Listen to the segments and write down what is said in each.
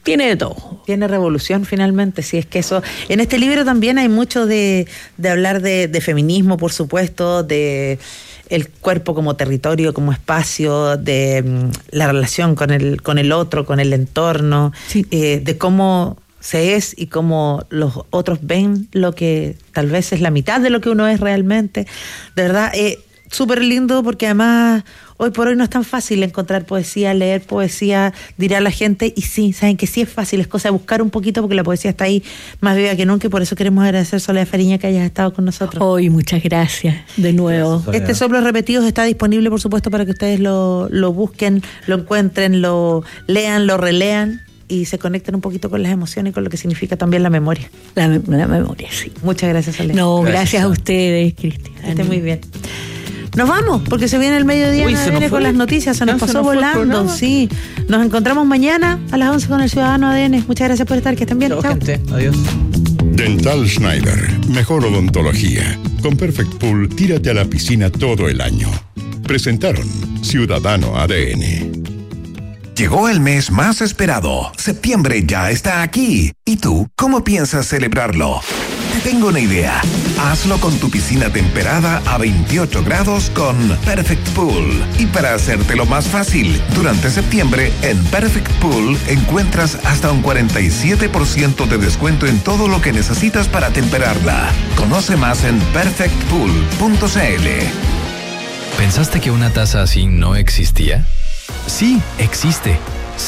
tiene de todo. Tiene revolución finalmente, si es que eso... En este libro también hay mucho de hablar de feminismo, por supuesto, de el cuerpo como territorio, como espacio, de la relación con el otro, con el entorno, sí. De cómo se es y cómo los otros ven lo que tal vez es la mitad de lo que uno es realmente. De verdad, súper lindo, porque además hoy por hoy no es tan fácil encontrar poesía, leer poesía, dirá la gente, y sí, saben que sí es fácil, es cosa de buscar un poquito, porque la poesía está ahí más viva que nunca, y por eso queremos agradecer, Soledad Fariña, que hayas estado con nosotros. Hoy, muchas gracias de nuevo. Gracias, Soplos Repetidos está disponible, por supuesto, para que ustedes lo busquen, lo encuentren, lo lean, lo relean y se conecten un poquito con las emociones y con lo que significa también la memoria. La memoria, sí. Muchas gracias, Soledad. No, gracias a ustedes, Cristian. Esté muy bien. Nos vamos, porque se viene el mediodía. Uy, se viene con las noticias, se nos pasó volando. Sí, nos encontramos mañana a las 11 con el Ciudadano ADN. Muchas gracias por estar, que estén bien. Chao, gente. Adiós. Dental Schneider, mejor odontología. Con Perfect Pool, tírate a la piscina todo el año. Presentaron Ciudadano ADN. Llegó el mes más esperado. Septiembre ya está aquí. ¿Y tú, cómo piensas celebrarlo? Te tengo una idea. Hazlo con tu piscina temperada a 28 grados con Perfect Pool. Y para hacértelo más fácil, durante septiembre en Perfect Pool encuentras hasta un 47% de descuento en todo lo que necesitas para temperarla. Conoce más en perfectpool.cl. ¿Pensaste que una tasa así no existía? Sí, existe.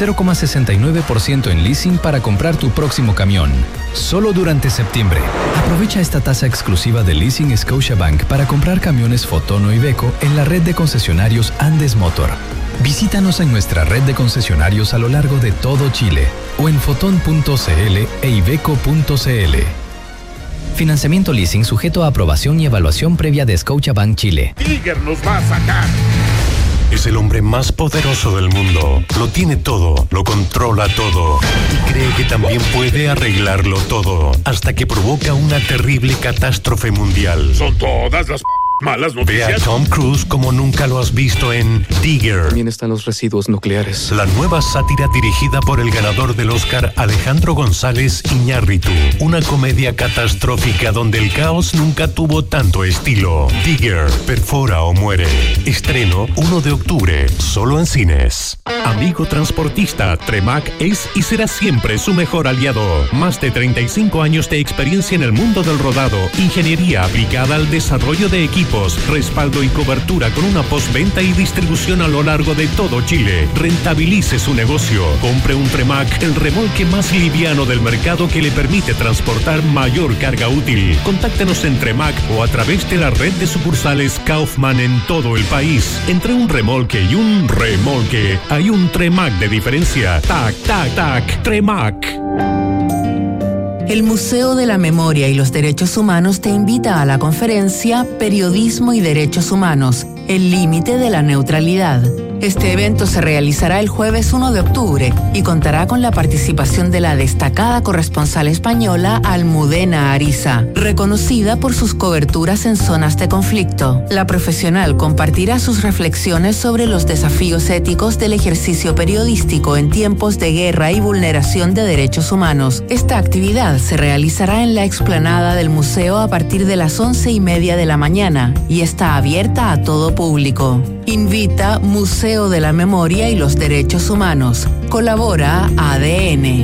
0,69% en leasing para comprar tu próximo camión. Solo durante septiembre. Aprovecha esta tasa exclusiva de Leasing Scotiabank para comprar camiones Foton o Iveco en la red de concesionarios Andes Motor. Visítanos en nuestra red de concesionarios a lo largo de todo Chile o en foton.cl e iveco.cl. Financiamiento leasing sujeto a aprobación y evaluación previa de Scotiabank Chile. Tiger nos va a sacar. Es el hombre más poderoso del mundo. Lo tiene todo, lo controla todo y cree que también puede arreglarlo todo, hasta que provoca una terrible catástrofe mundial. Son todas las malas noticias. Ve a Tom Cruise como nunca lo has visto en Digger. También están los residuos nucleares. La nueva sátira dirigida por el ganador del Oscar Alejandro González Iñárritu. Una comedia catastrófica donde el caos nunca tuvo tanto estilo. Digger, perfora o muere. Estreno 1 de octubre, solo en cines. Amigo transportista, Tremac es y será siempre su mejor aliado. Más de 35 años de experiencia en el mundo del rodado, ingeniería aplicada al desarrollo de equipos, respaldo y cobertura con una postventa y distribución a lo largo de todo Chile. Rentabilice su negocio. Compre un Tremac, el remolque más liviano del mercado que le permite transportar mayor carga útil. Contáctenos en Tremac o a través de la red de sucursales Kaufman en todo el país. Entre un remolque y un remolque hay un Tremac de diferencia. Tac, tac, tac, Tremac. El Museo de la Memoria y los Derechos Humanos te invita a la conferencia Periodismo y Derechos Humanos, el límite de la neutralidad. Este evento se realizará el jueves 1 de octubre y contará con la participación de la destacada corresponsal española Almudena Ariza, reconocida por sus coberturas en zonas de conflicto. La profesional compartirá sus reflexiones sobre los desafíos éticos del ejercicio periodístico en tiempos de guerra y vulneración de derechos humanos. Esta actividad se realizará en la explanada del museo a partir de las 11:30 de la mañana y está abierta a todo público. Invita Museo de la Memoria y los Derechos Humanos. Colabora ADN.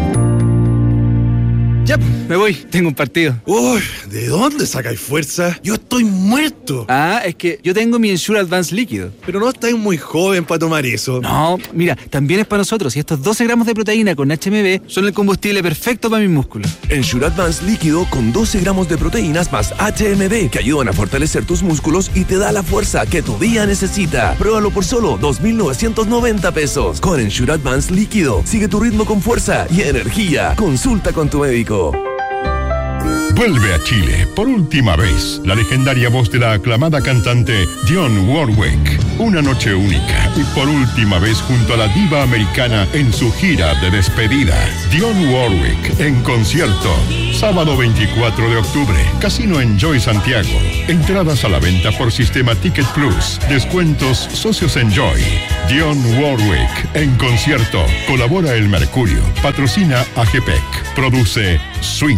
Ya, me voy, tengo un partido. Uy, ¿de dónde sacáis fuerza? Yo estoy muerto. Ah, es que yo tengo mi Ensure Advance líquido. Pero no estáis muy joven para tomar eso. No, mira, también es para nosotros y estos 12 gramos de proteína con HMB son el combustible perfecto para mis músculos. Ensure Advance líquido con 12 gramos de proteínas más HMB que ayudan a fortalecer tus músculos y te da la fuerza que tu día necesita. Pruébalo por solo 2,990 pesos. Con Ensure Advance líquido, sigue tu ritmo con fuerza y energía. Consulta con tu médico. Vuelve a Chile, por última vez, la legendaria voz de la aclamada cantante Dionne Warwick. Una noche única y por última vez junto a la diva americana en su gira de despedida. Dionne Warwick en concierto. Sábado 24 de octubre, Casino Enjoy Santiago. Entradas a la venta por sistema Ticket Plus. Descuentos Socios Enjoy. Dionne Warwick en concierto. Colabora El Mercurio. Patrocina AGPEC. Produce Swing.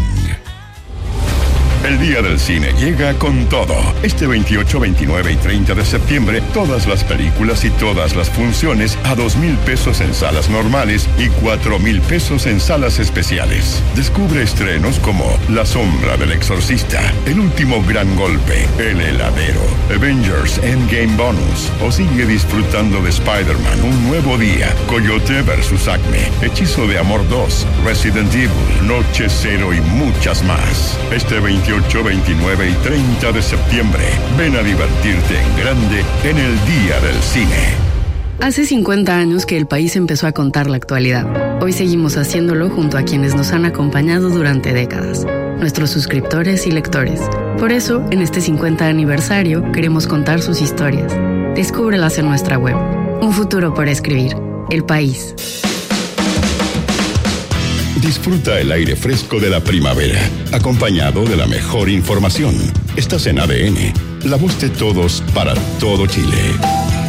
El Día del Cine llega con todo. Este 28, 29 y 30 de septiembre, todas las películas y todas las funciones a 2,000 pesos en salas normales y 4,000 pesos en salas especiales. Descubre estrenos como La Sombra del Exorcista, El Último Gran Golpe, El Heladero, Avengers Endgame Bonus o sigue disfrutando de Spider-Man Un Nuevo Día, Coyote vs. Acme, Hechizo de Amor 2, Resident Evil, Noche Cero y muchas más. Este 28, 29 y 30 de septiembre, ven a divertirte en grande en el Día del Cine. Hace 50 años que el país empezó a contar la actualidad. Hoy seguimos haciéndolo junto a quienes nos han acompañado durante décadas, nuestros suscriptores y lectores. Por eso, en este 50 aniversario, queremos contar sus historias. Descúbrelas en nuestra web. Un futuro por escribir. El País. Disfruta el aire fresco de la primavera, acompañado de la mejor información. Estás en ADN, la voz de todos para todo Chile.